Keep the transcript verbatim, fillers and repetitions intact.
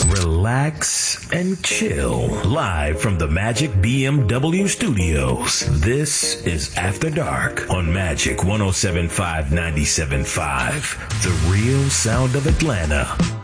relax, and chill. Live from the Magic B M W studios, this is After Dark on Magic one oh seven point five, ninety-seven point five, the real sound of Atlanta.